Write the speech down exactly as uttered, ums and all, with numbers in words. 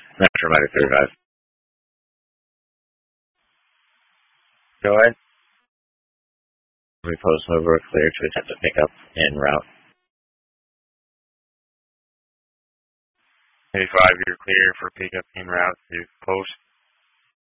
Metro Mighty thirty-five. Go ahead. Repost mover clear to attempt to pick up en route. eighty-five, you're clear for pickup en route to post